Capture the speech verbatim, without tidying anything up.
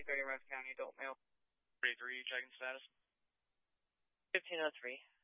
thirty Rusk County, adult male. thirty-three, checking status. fifteen oh three.